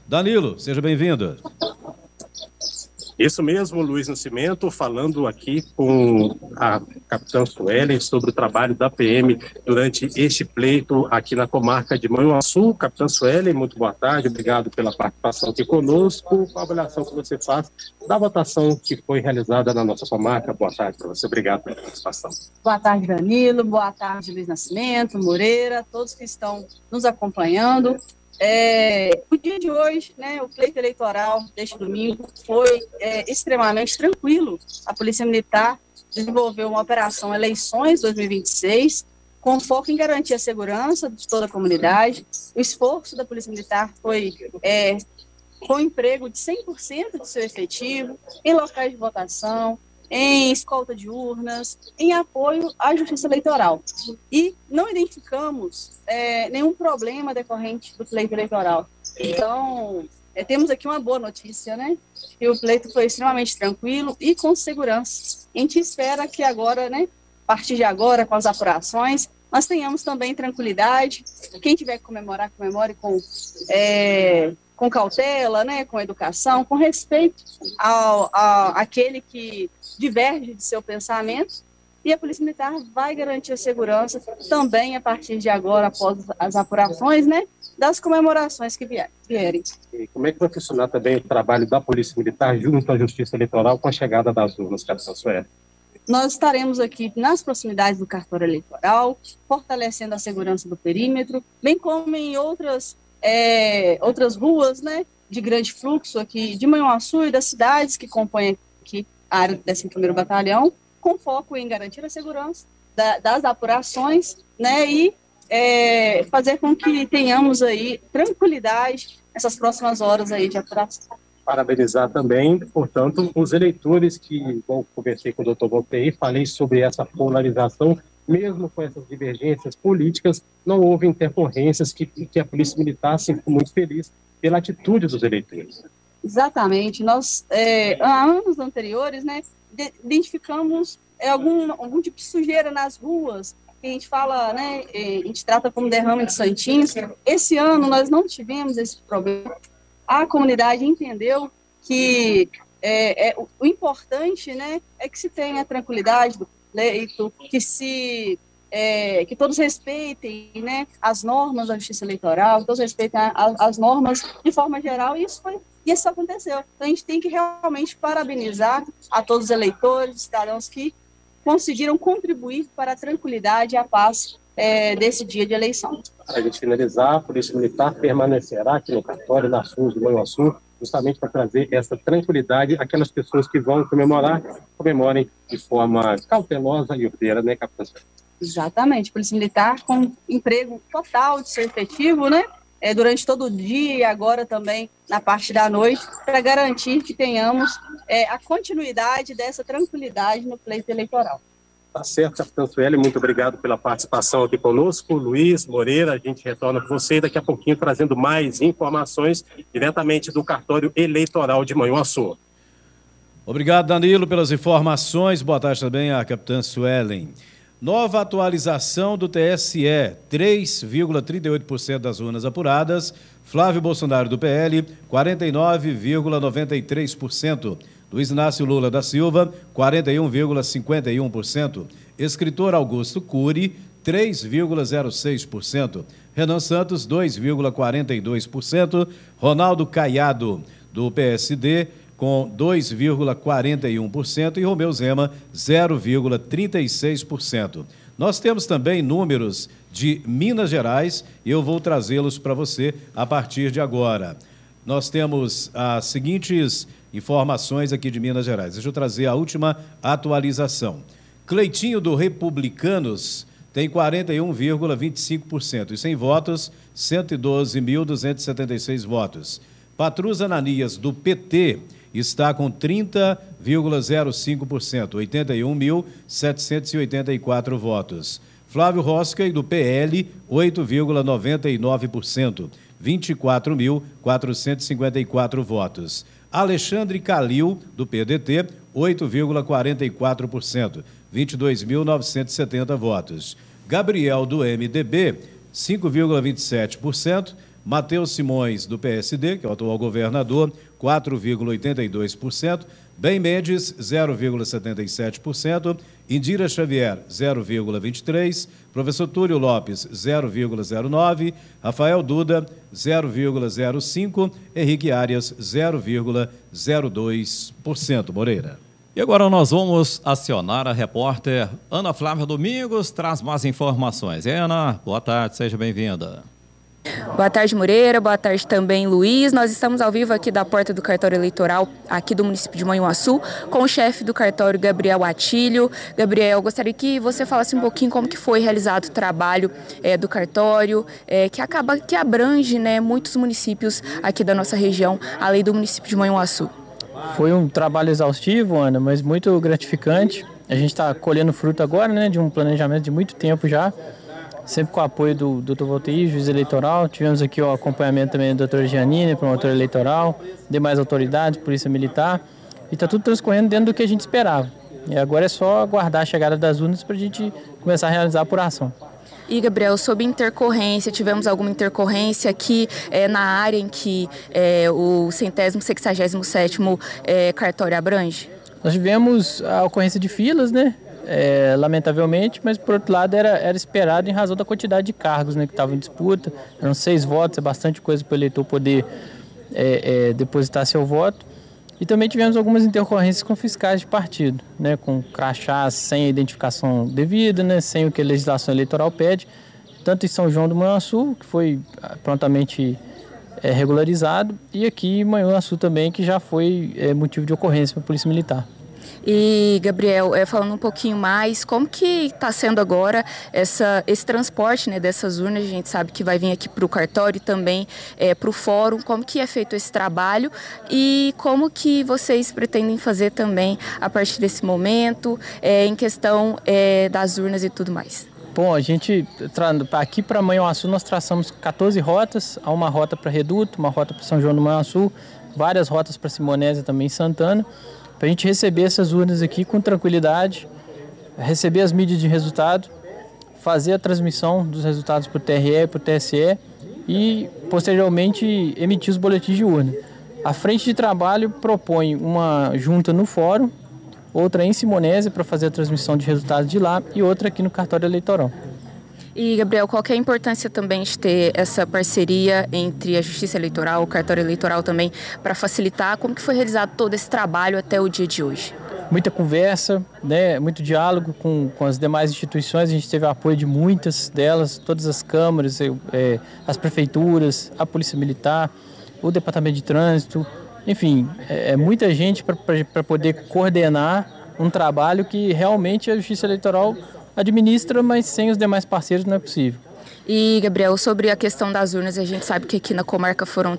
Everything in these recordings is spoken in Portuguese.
Danilo, seja bem-vindo. Isso mesmo, Luiz Nascimento, falando aqui com a capitã Suelen sobre o trabalho da PM durante este pleito aqui na comarca de Manhuaçu. Capitã Suelen, muito boa tarde, obrigado pela participação aqui conosco. Qual a avaliação que você faz da votação que foi realizada na nossa comarca? Boa tarde para você, obrigado pela participação. Boa tarde, Danilo, boa tarde, Luiz Nascimento, Moreira, todos que estão nos acompanhando. O dia de hoje, né, o pleito eleitoral deste domingo foi extremamente tranquilo. A Polícia Militar desenvolveu uma operação Eleições 2026, com foco em garantir a segurança de toda a comunidade. O esforço da Polícia Militar foi com emprego de 100% do seu efetivo, em locais de votação, em escolta de urnas, em apoio à Justiça Eleitoral. E não identificamos nenhum problema decorrente do pleito eleitoral. Então, temos aqui uma boa notícia, né? Que o pleito foi extremamente tranquilo e com segurança. A gente espera que agora, né, a partir de agora, com as apurações, nós tenhamos também tranquilidade. Quem tiver que comemorar, comemore com cautela, né, com educação, com respeito àquele que diverge de seu pensamento, e a Polícia Militar vai garantir a segurança também a partir de agora, após as apurações, né, das comemorações que vierem. E como é que vai funcionar também o trabalho da Polícia Militar junto à Justiça Eleitoral com a chegada das urnas, capitã Suelen? Nós estaremos aqui nas proximidades do cartório eleitoral, fortalecendo a segurança do perímetro, bem como em outras ruas, né, de grande fluxo aqui de Manhuaçu e das cidades que compõem aqui a área do 11º Batalhão, com foco em garantir a segurança das apurações, né, e fazer com que tenhamos aí tranquilidade nessas próximas horas aí de apuração. Parabenizar também, portanto, os eleitores que, bom, conversei com o doutor Voltei, falei sobre essa polarização, mesmo com essas divergências políticas, não houve intercorrências que a Polícia Militar se ficou muito feliz pela atitude dos eleitores. Exatamente. Nós, há anos anteriores, né, identificamos algum tipo de sujeira nas ruas, que a gente fala, né, a gente trata como derrame de santinhos. Esse ano nós não tivemos esse problema. A comunidade entendeu que o importante, né, é que se tenha tranquilidade do pleito, que todos respeitem, né, as normas da Justiça Eleitoral, todos respeitem as normas de forma geral, e isso aconteceu. Então, a gente tem que realmente parabenizar a todos os eleitores, cidadãos que conseguiram contribuir para a tranquilidade e a paz desse dia de eleição. Para a gente finalizar, a Polícia Militar permanecerá aqui no cartório, nas ruas de Manhuaçu, justamente para trazer essa tranquilidade àquelas pessoas que vão comemorar, comemorem de forma cautelosa e ordeira, né, capitã? Exatamente, Polícia Militar com emprego total de seu efetivo, né, durante todo o dia e agora também na parte da noite, para garantir que tenhamos a continuidade dessa tranquilidade no pleito eleitoral. Tá certo, capitã Suelen, muito obrigado pela participação aqui conosco. Luiz, Moreira, a gente retorna com você daqui a pouquinho trazendo mais informações diretamente do cartório eleitoral de Manhuaçu. Obrigado, Danilo, pelas informações. Boa tarde também à capitã Suelen. Nova atualização do TSE, 3,38% das urnas apuradas. Flávio Bolsonaro do PL, 49,93%. Luiz Inácio Lula da Silva, 41,51%. Escritor Augusto Cury, 3,06%. Renan Santos, 2,42%. Ronaldo Caiado, do PSD, com 2,41%. E Romeu Zema, 0,36%. Nós temos também números de Minas Gerais e eu vou trazê-los para você a partir de agora. Nós temos as seguintes informações aqui de Minas Gerais. Deixa eu trazer a última atualização. Cleitinho do Republicanos tem 41,25%. E sem votos, 112.276 votos. Patrus Ananias do PT está com 30,05%, 81.784 votos. Flávio Rosca do PL, 8,99%, 24.454 votos. Alexandre Calil, do PDT, 8,44%, 22.970 votos. Gabriel, do MDB, 5,27%, Matheus Simões, do PSD, que é o atual governador, 4,82%. Bem Mendes, 0,77%. Indira Xavier, 0,23%. Professor Túlio Lopes, 0,09%. Rafael Duda, 0,05%. Henrique Arias, 0,02%. Moreira. E agora nós vamos acionar a repórter Ana Flávia Domingos, traz mais informações. Ana, boa tarde, seja bem-vinda. Boa tarde, Moreira. Boa tarde também, Luiz. Nós estamos ao vivo aqui da porta do cartório eleitoral, aqui do município de Manhuaçu, com o chefe do cartório, Gabriel Atílio. Gabriel, gostaria que você falasse um pouquinho como que foi realizado o trabalho do cartório, que abrange, né, muitos municípios aqui da nossa região, além do município de Manhuaçu. Foi um trabalho exaustivo, Ana, mas muito gratificante. A gente está colhendo fruto agora, né, de um planejamento de muito tempo já, sempre com o apoio do Dr. Voltair, juiz eleitoral. Tivemos aqui o acompanhamento também do Dr. Giannini, promotor eleitoral, demais autoridades, polícia militar, e está tudo transcorrendo dentro do que a gente esperava. E agora é só aguardar a chegada das urnas para a gente começar a realizar a apuração. E, Gabriel, sobre intercorrência, tivemos alguma intercorrência aqui na área em que o 167º cartório abrange? Nós tivemos a ocorrência de filas, né? Lamentavelmente, mas por outro lado era esperado em razão da quantidade de cargos, né, que estavam em disputa. Eram 6 votos, é bastante coisa para o eleitor poder depositar seu voto. E também tivemos algumas intercorrências com fiscais de partido, né, com crachás sem a identificação devida, né, sem o que a legislação eleitoral pede, tanto em São João do Manhuaçu, que foi prontamente regularizado, e aqui em Manhuaçu também, que já foi motivo de ocorrência para a Polícia Militar. E, Gabriel, falando um pouquinho mais, como que está sendo agora esse transporte, né, dessas urnas? A gente sabe que vai vir aqui para o cartório e também para o fórum. Como que é feito esse trabalho e como que vocês pretendem fazer também a partir desse momento, em questão das urnas e tudo mais? Bom, a gente, aqui para Manhuaçu, nós traçamos 14 rotas. Há uma rota para Reduto, uma rota para São João do Manhuaçu, várias rotas para Simonésia também em Santana, para a gente receber essas urnas aqui com tranquilidade, receber as mídias de resultado, fazer a transmissão dos resultados para o TRE e para o TSE e, posteriormente, emitir os boletins de urna. A frente de trabalho propõe uma junta no fórum, outra em Simonésia para fazer a transmissão de resultados de lá e outra aqui no cartório eleitoral. E, Gabriel, qual que é a importância também de ter essa parceria entre a Justiça Eleitoral, o cartório eleitoral também, para facilitar? Como que foi realizado todo esse trabalho até o dia de hoje? Muita conversa, né, muito diálogo com as demais instituições. A gente teve o apoio de muitas delas, todas as câmaras, as prefeituras, a Polícia Militar, o Departamento de Trânsito, enfim, muita gente para poder coordenar um trabalho que realmente a Justiça Eleitoral administra, mas sem os demais parceiros não é possível. E, Gabriel, sobre a questão das urnas, a gente sabe que aqui na comarca foram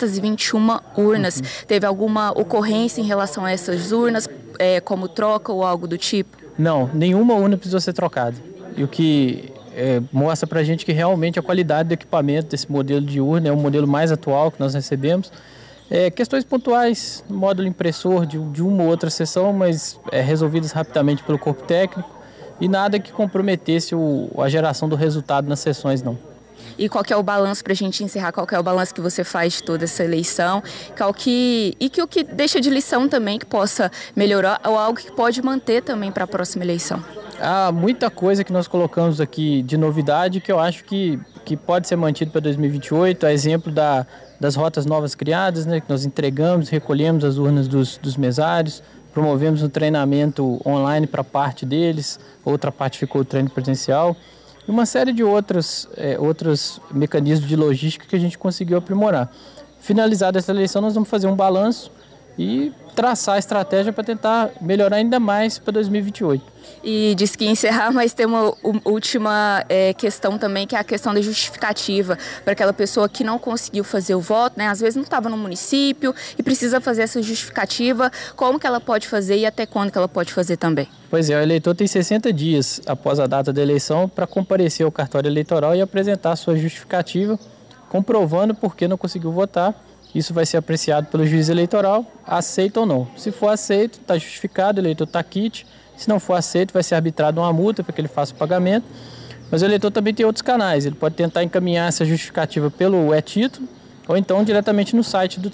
321 urnas. Teve alguma ocorrência em relação a essas urnas, como troca ou algo do tipo? Não, nenhuma urna precisou ser trocada. E o que mostra pra gente que realmente a qualidade do equipamento desse modelo de urna é o modelo mais atual que nós recebemos. Questões pontuais, módulo impressor de uma ou outra sessão, mas resolvidas rapidamente pelo corpo técnico. E nada que comprometesse a geração do resultado nas sessões, não. E qual que é o balanço, para a gente encerrar, qual que é o balanço que você faz de toda essa eleição? O que deixa de lição também que possa melhorar ou algo que pode manter também para a próxima eleição? Há muita coisa que nós colocamos aqui de novidade que eu acho que pode ser mantido para 2028, a exemplo das rotas novas criadas, né, que nós entregamos, recolhemos as urnas dos mesários, promovemos um treinamento online para parte deles, outra parte ficou o treino presencial, e uma série de outros mecanismos de logística que a gente conseguiu aprimorar. Finalizada essa eleição, nós vamos fazer um balanço e traçar a estratégia para tentar melhorar ainda mais para 2028. E disse que ia encerrar, mas tem uma última questão também, que é a questão da justificativa para aquela pessoa que não conseguiu fazer o voto, né? Às vezes não estava no município e precisa fazer essa justificativa. Como que ela pode fazer e até quando que ela pode fazer também? Pois é, o eleitor tem 60 dias após a data da eleição para comparecer ao cartório eleitoral e apresentar a sua justificativa, comprovando por que não conseguiu votar. Isso vai ser apreciado pelo juiz eleitoral, aceito ou não. Se for aceito, está justificado, o eleitor está quite. Se não for aceito, vai ser arbitrado uma multa para que ele faça o pagamento. Mas o eleitor também tem outros canais, ele pode tentar encaminhar essa justificativa pelo e-título ou então diretamente no site do